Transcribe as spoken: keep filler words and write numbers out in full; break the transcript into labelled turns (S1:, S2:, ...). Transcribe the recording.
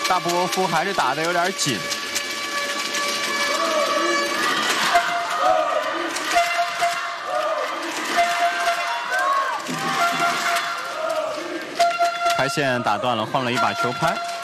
S1: 大布罗夫还是打得有点紧。拍线打断了，换了一把球拍。